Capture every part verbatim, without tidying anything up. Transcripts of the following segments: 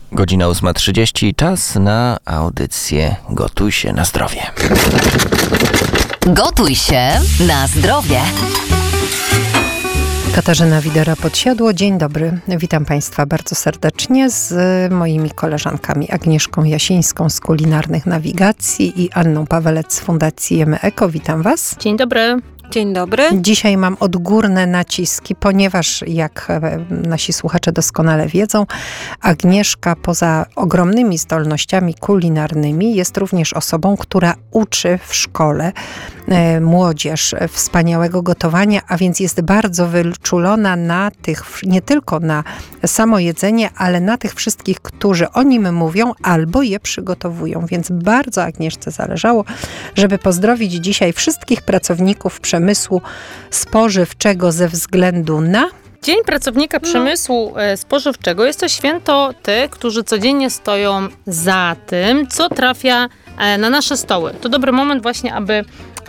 Godzina ósma trzydzieści, czas na audycję Gotuj się na zdrowie. Gotuj się na zdrowie. Katarzyna Widera-Podsiadło. Dzień dobry. Witam Państwa bardzo serdecznie z moimi koleżankami Agnieszką Jasińską z Kulinarnych Nawigacji i Anną Pawelec z Fundacji Jemy Eko. Witam Was. Dzień dobry. Dzień dobry. Dzisiaj mam odgórne naciski, ponieważ jak nasi słuchacze doskonale wiedzą, Agnieszka poza ogromnymi zdolnościami kulinarnymi jest również osobą, która uczy w szkole e, młodzież wspaniałego gotowania, a więc jest bardzo wyczulona na tych, nie tylko na samo jedzenie, ale na tych wszystkich, którzy o nim mówią albo je przygotowują. Więc bardzo Agnieszce zależało, żeby pozdrowić dzisiaj wszystkich pracowników przemysłu spożywczego ze względu na... Dzień Pracownika Przemysłu no. Spożywczego jest to święto tych, którzy codziennie stoją za tym, co trafia na nasze stoły. To dobry moment właśnie, aby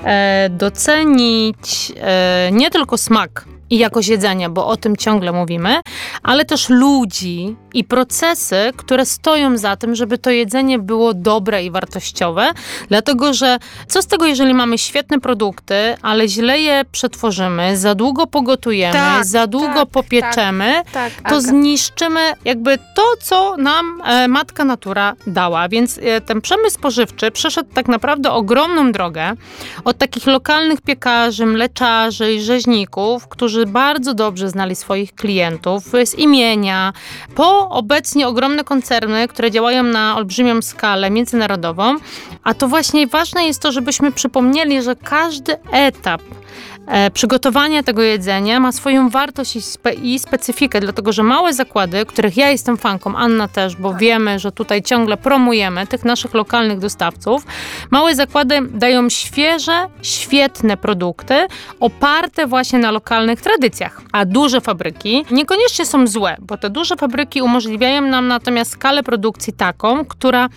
docenić nie tylko smak i jakość jedzenia, bo o tym ciągle mówimy, ale też ludzi i procesy, które stoją za tym, żeby to jedzenie było dobre i wartościowe, dlatego że co z tego, jeżeli mamy świetne produkty, ale źle je przetworzymy, za długo pogotujemy, tak, za długo tak, popieczemy, tak, tak, to zniszczymy jakby to, co nam e, matka natura dała. Więc e, ten przemysł spożywczy przeszedł tak naprawdę ogromną drogę od takich lokalnych piekarzy, mleczarzy i rzeźników, którzy bardzo dobrze znali swoich klientów z imienia, po obecnie ogromne koncerny, które działają na olbrzymią skalę międzynarodową, a to właśnie ważne jest to, żebyśmy przypomnieli, że każdy etap E, przygotowania tego jedzenia ma swoją wartość i, spe, i specyfikę, dlatego że małe zakłady, których ja jestem fanką, Anna też, bo wiemy, że tutaj ciągle promujemy tych naszych lokalnych dostawców, małe zakłady dają świeże, świetne produkty oparte właśnie na lokalnych tradycjach, a duże fabryki niekoniecznie są złe, bo te duże fabryki umożliwiają nam natomiast skalę produkcji taką, która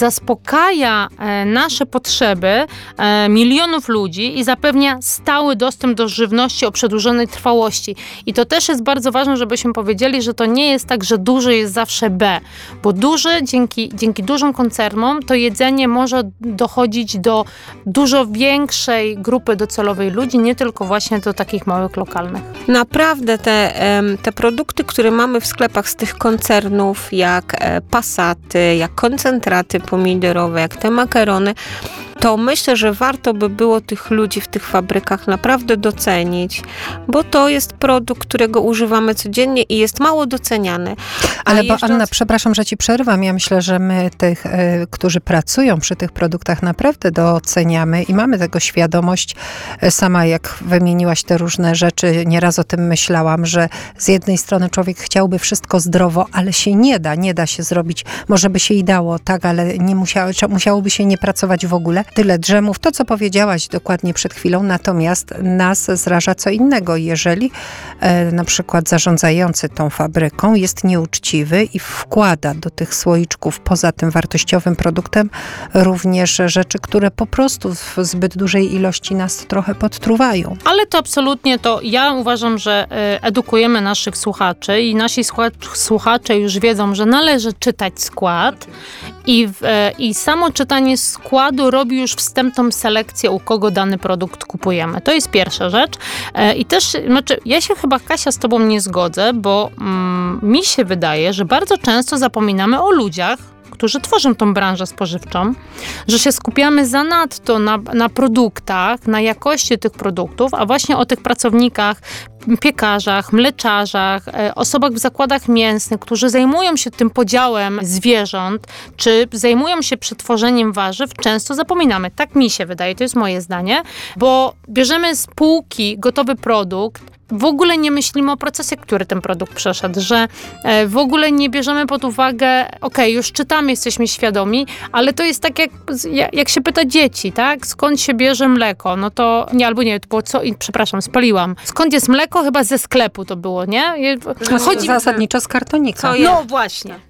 zaspokaja e, nasze potrzeby e, milionów ludzi i zapewnia stały dostęp do żywności o przedłużonej trwałości. I to też jest bardzo ważne, żebyśmy powiedzieli, że to nie jest tak, że duży jest zawsze B, bo duży, dzięki, dzięki dużym koncernom, to jedzenie może dochodzić do dużo większej grupy docelowej ludzi, nie tylko właśnie do takich małych, lokalnych. Naprawdę te, te produkty, które mamy w sklepach z tych koncernów, jak Passaty, jak koncentraty pomidorowe, jak te makarony, to myślę, że warto by było tych ludzi w tych fabrykach naprawdę docenić, bo to jest produkt, którego używamy codziennie i jest mało doceniany. A Ale bo jeżdżąc... Anna, przepraszam, że ci przerwam. Ja myślę, że my tych, y, którzy pracują przy tych produktach naprawdę doceniamy i mamy tego świadomość. Sama jak wymieniłaś te różne rzeczy, nieraz o tym myślałam, że z jednej strony człowiek chciałby wszystko zdrowo, ale się nie da, nie da się zrobić. Może by się i dało, tak, ale nie musiało, musiałoby się nie pracować w ogóle. Tyle drzemów, to co powiedziałaś dokładnie przed chwilą, natomiast nas zraża co innego. Jeżeli e, na przykład zarządzający tą fabryką jest nieuczciwy i wkłada do tych słoiczków poza tym wartościowym produktem również rzeczy, które po prostu w zbyt dużej ilości nas trochę podtruwają. Ale to absolutnie to, ja uważam, że edukujemy naszych słuchaczy i nasi słuchacze już wiedzą, że należy czytać skład i, w, i samo czytanie składu robi już wstępną selekcję, u kogo dany produkt kupujemy. To jest pierwsza rzecz. I też, znaczy, ja się chyba, Kasia, z tobą nie zgodzę, bo mm, mi się wydaje, że bardzo często zapominamy o ludziach, którzy tworzą tą branżę spożywczą, że się skupiamy zanadto na, na produktach, na jakości tych produktów, a właśnie o tych pracownikach, piekarzach, mleczarzach, osobach w zakładach mięsnych, którzy zajmują się tym podziałem zwierząt, czy zajmują się przetworzeniem warzyw, często zapominamy. Tak mi się wydaje, to jest moje zdanie, bo bierzemy z półki gotowy produkt, w ogóle nie myślimy o procesie, który ten produkt przeszedł, że w ogóle nie bierzemy pod uwagę, okej, okay, już czytamy, jesteśmy świadomi, ale to jest tak jak, jak się pyta dzieci, tak? Skąd się bierze mleko? No to, nie, albo nie, to było co, przepraszam, spaliłam. Skąd jest mleko? Chyba ze sklepu to było, nie? Chodzi zasadniczo z kartonika. No właśnie.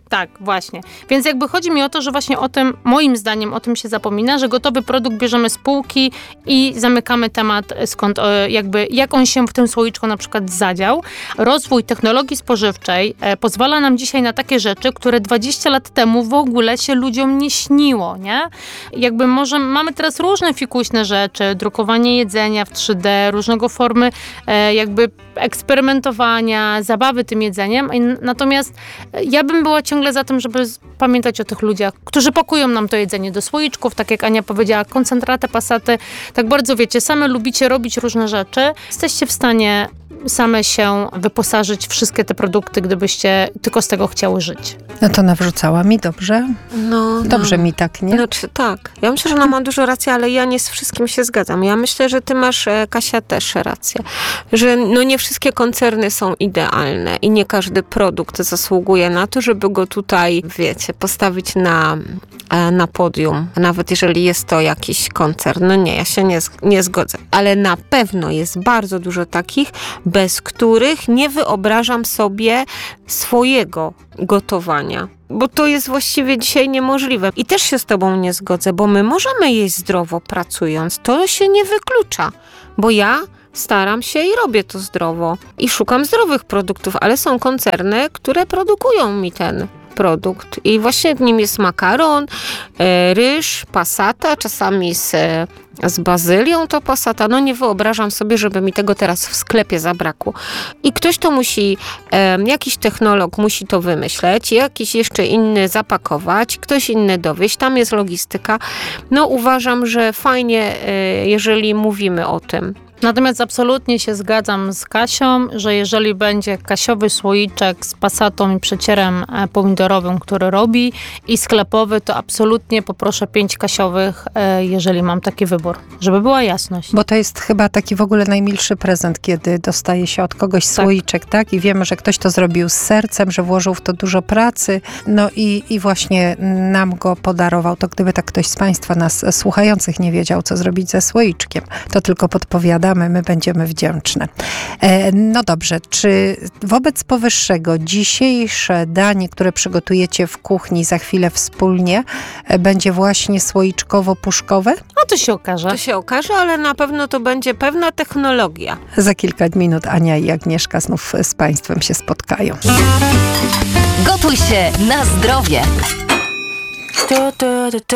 Tak, właśnie. Więc jakby chodzi mi o to, że właśnie o tym, moim zdaniem, o tym się zapomina, że gotowy produkt bierzemy z półki i zamykamy temat, skąd e, jakby, jak on się w tym słoiczku na przykład zadział. Rozwój technologii spożywczej e, pozwala nam dzisiaj na takie rzeczy, które dwadzieścia lat temu w ogóle się ludziom nie śniło, nie? Jakby może mamy teraz różne fikuśne rzeczy, drukowanie jedzenia w trzy D, różnego formy e, jakby eksperymentowania, zabawy tym jedzeniem. Natomiast ja bym była ciągle za tym, żeby pamiętać o tych ludziach, którzy pakują nam to jedzenie do słoiczków, tak jak Ania powiedziała, koncentraty, pasaty. Tak bardzo wiecie, same lubicie robić różne rzeczy. Jesteście w stanie same się wyposażyć wszystkie te produkty, gdybyście tylko z tego chciały żyć. No to nawrzucała mi, dobrze? No, Dobrze no. mi tak, nie? Znaczy, tak. Ja myślę, że ona ma dużo racji, ale ja nie z wszystkim się zgadzam. Ja myślę, że ty masz, e, Kasia, też rację. Że no nie wszystkie koncerny są idealne i nie każdy produkt zasługuje na to, żeby go tutaj, wiecie, postawić na, e, na podium. Nawet jeżeli jest to jakiś koncern. No nie, ja się nie, nie zgodzę. Ale na pewno jest bardzo dużo takich, bez których nie wyobrażam sobie swojego gotowania. Bo to jest właściwie dzisiaj niemożliwe. I też się z tobą nie zgodzę, bo my możemy jeść zdrowo pracując. To się nie wyklucza. Bo ja staram się i robię to zdrowo. I szukam zdrowych produktów, ale są koncerny, które produkują mi ten produkt. I właśnie nim jest makaron, e, ryż, passata, czasami z, e, z bazylią to passata. No nie wyobrażam sobie, żeby mi tego teraz w sklepie zabrakło. I ktoś to musi, e, jakiś technolog musi to wymyśleć, jakiś jeszcze inny zapakować, ktoś inny dowieść. Tam jest logistyka. No uważam, że fajnie, e, jeżeli mówimy o tym. Natomiast absolutnie się zgadzam z Kasią, że jeżeli będzie kasiowy słoiczek z passatą i przecierem pomidorowym, który robi, i sklepowy, to absolutnie poproszę pięć kasiowych, jeżeli mam taki wybór, żeby była jasność. Bo to jest chyba taki w ogóle najmilszy prezent, kiedy dostaje się od kogoś Tak. słoiczek, tak? I wiemy, że ktoś to zrobił z sercem, że włożył w to dużo pracy, no i, i właśnie nam go podarował. To gdyby tak ktoś z Państwa nas słuchających nie wiedział, co zrobić ze słoiczkiem, to tylko podpowiada, my będziemy wdzięczne. E, no dobrze, czy wobec powyższego dzisiejsze danie, które przygotujecie w kuchni za chwilę wspólnie, e, będzie właśnie słoiczkowo-puszkowe? No to się okaże. To się okaże, ale na pewno to będzie pewna technologia. Za kilka minut Ania i Agnieszka znów z Państwem się spotkają. Gotuj się na zdrowie.